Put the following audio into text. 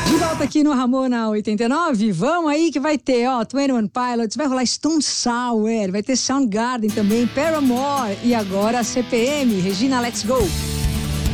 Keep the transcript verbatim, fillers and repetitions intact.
De volta aqui no Ramona oitenta e nove, vamos aí que vai ter, ó, vinte e um Pilots, vai rolar Stone Sour, vai ter Soundgarden também, Paramore e agora C P M, Regina Let's Go.